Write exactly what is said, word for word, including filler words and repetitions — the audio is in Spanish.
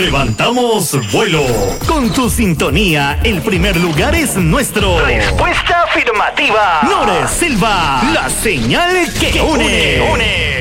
Levantamos vuelo. Con tu sintonía, el primer lugar es nuestro. Respuesta afirmativa. Nores Silva, la señal que une. une.